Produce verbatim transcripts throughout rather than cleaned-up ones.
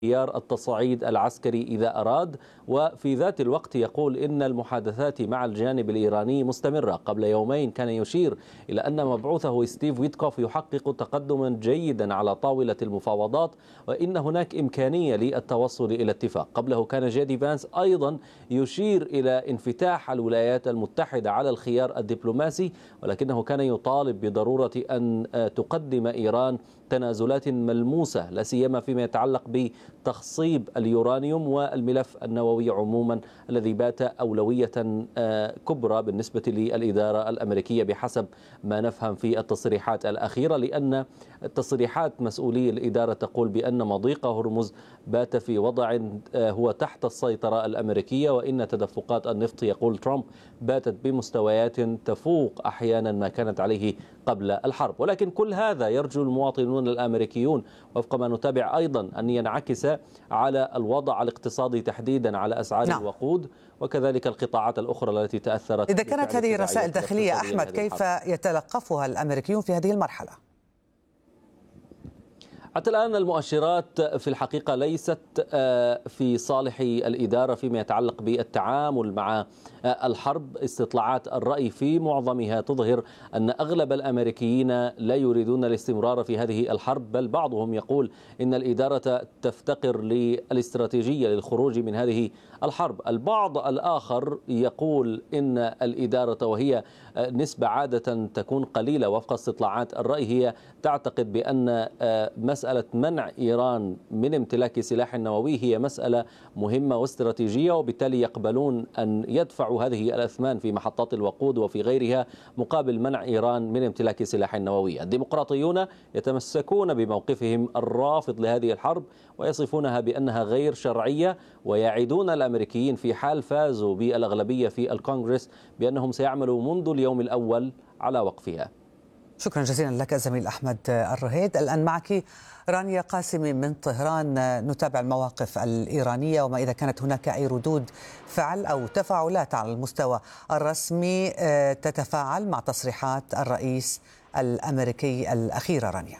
خيار التصعيد العسكري إذا أراد، وفي ذات الوقت يقول إن المحادثات مع الجانب الإيراني مستمرة. قبل يومين كان يشير إلى أن مبعوثه ستيف ويتكوف يحقق تقدما جيدا على طاولة المفاوضات، وإن هناك إمكانية للتوصل إلى اتفاق. قبله كان جيدي فانس أيضا يشير إلى انفتاح الولايات المتحدة على الخيار الدبلوماسي، ولكنه كان يطالب بضرورة أن تقدم إيران تنازلات ملموسة، لا سيما فيما يتعلق بتخصيب اليورانيوم والملف النووي عموما، الذي بات أولوية كبرى بالنسبة للإدارة الأمريكية بحسب ما نفهم في التصريحات الأخيرة، لأن تصريحات مسؤولي الإدارة تقول بأن مضيق هرمز بات في وضع هو تحت السيطرة الأمريكية، وإن تدفقات النفط يقول ترامب باتت بمستويات تفوق أحيانا ما كانت عليه قبل الحرب. ولكن كل هذا يرجو المواطنون الأمريكيون وفق ما نتابع أيضا أن ينعكس على الوضع الاقتصادي تحديدا، على أسعار نعم. الوقود وكذلك القطاعات الأخرى التي تأثرت. إذا كانت هذه رسائل داخلية أحمد، كيف يتلقفها الأمريكيون في هذه المرحلة؟ حتى الآن المؤشرات في الحقيقة ليست في صالح الإدارة فيما يتعلق بالتعامل مع الحرب. استطلاعات الرأي في معظمها تظهر أن أغلب الأمريكيين لا يريدون الاستمرار في هذه الحرب، بل بعضهم يقول إن الإدارة تفتقر للاستراتيجية للخروج من هذه الحرب. البعض الآخر يقول إن الإدارة، وهي نسبة عادة تكون قليلة وفق استطلاعات الرأي، هي تعتقد بأن مسألة منع إيران من امتلاك سلاح نووي هي مسألة مهمة واستراتيجية، وبالتالي يقبلون أن يدفعوا هذه الأثمان في محطات الوقود وفي غيرها مقابل منع إيران من امتلاك سلاح نووي. الديمقراطيون يتمسكون بموقفهم الرافض لهذه الحرب ويصفونها بأنها غير شرعية، ويعدون الأمريكيين في حال فازوا بالأغلبية في الكونغرس بأنهم سيعملوا منذ اليوم الأول على وقفها. شكرا جزيلا لك زميل أحمد الرهيد. الآن معك رانيا قاسمي من طهران، نتابع المواقف الإيرانية وما إذا كانت هناك أي ردود فعل أو تفاعلات على المستوى الرسمي تتفاعل مع تصريحات الرئيس الأمريكي الأخيرة. رانيا.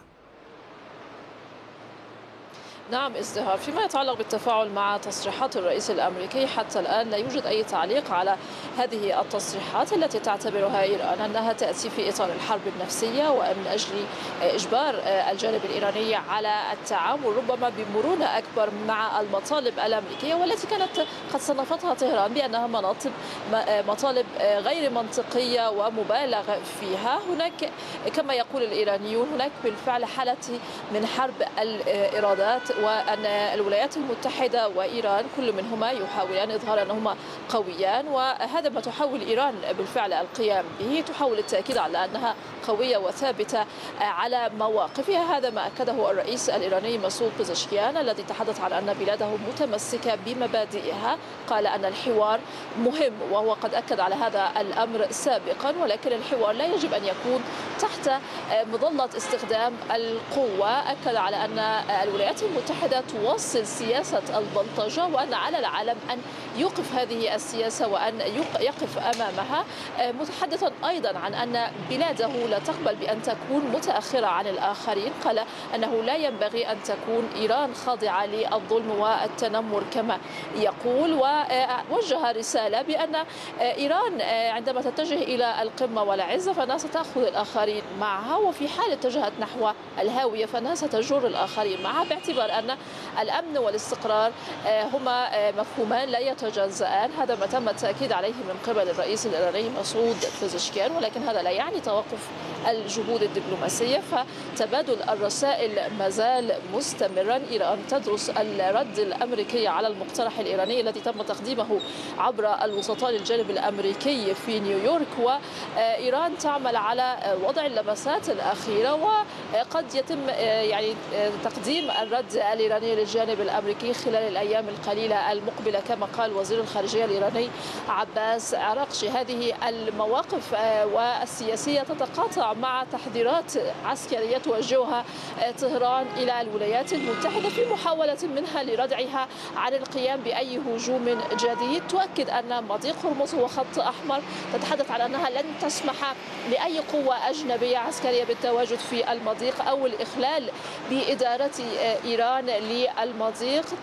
نعم ازدهار. فيما يتعلق بالتفاعل مع تصريحات الرئيس الأمريكي، حتى الآن لا يوجد أي تعليق على هذه التصريحات التي تعتبرها إيران أنها تأتي في إطار الحرب النفسية ومن أجل إجبار الجانب الإيراني على التعامل ربما بمرونة أكبر مع المطالب الأمريكية، والتي كانت قد صنفتها طهران بأنها مناطب مطالب غير منطقية ومبالغ فيها. هناك كما يقول الإيرانيون هناك بالفعل حالة من حرب الإرادات، وأن الولايات المتحدة وإيران كل منهما يحاولان إظهار أنهما قويان، وهذا ما تحاول إيران بالفعل القيام به. تحاول التأكيد على أنها قوية وثابتة على مواقفها. هذا ما أكده الرئيس الإيراني مسعود بزشكيان الذي تحدث عن أن بلاده متمسكة بمبادئها. قال أن الحوار مهم، وهو قد أكد على هذا الأمر سابقا، ولكن الحوار لا يجب أن يكون تحت مظلة استخدام القوة. أكد على أن الولايات المتحدة توصل سياسة البلطجة، وأن على العالم أن يوقف هذه السياسة وأن يقف أمامها، متحدثا أيضا عن أن بلاده لا تقبل بأن تكون متأخرة عن الآخرين. قال أنه لا ينبغي أن تكون إيران خاضعة للظلم والتنمر كما يقول، ووجه رسالة بأن إيران عندما تتجه إلى القمة والعزة فأنها ستأخذ الآخرين معها، وفي حال اتجهت نحو الهاوية فأنها ستجر الآخرين معها، باعتبار أن الأمن والاستقرار هما مفهومان لا يتجزأان. هذا ما تم التأكيد عليه من قبل الرئيس الإيراني مسعود بزشكيان، ولكن هذا لا يعني توقف الجهود الدبلوماسية، فتبادل الرسائل ما زال مستمرا. إيران تدرس الرد الأمريكي على المقترح الإيراني الذي تم تقديمه عبر الوسطاء للجانب الأمريكي في نيويورك، وإيران تعمل على وضع اللمسات الأخيرة، وقد يتم يعني تقديم الرد الإيراني للجانب الأمريكي خلال الأيام القليلة المقبلة كما قال وزير الخارجية الإيراني عباس عراقشي. هذه المواقف والسياسية تتقاطع مع تحذيرات عسكرية توجهها طهران إلى الولايات المتحدة في محاولة منها لردعها عن القيام بأي هجوم جديد. تؤكد أن مضيق هرمز هو خط أحمر، تتحدث عن أنها لن تسمح لأي قوة أجنبية عسكرية بالتواجد في المضيق أو الإخلال بإدارة إيران إيران للمضيق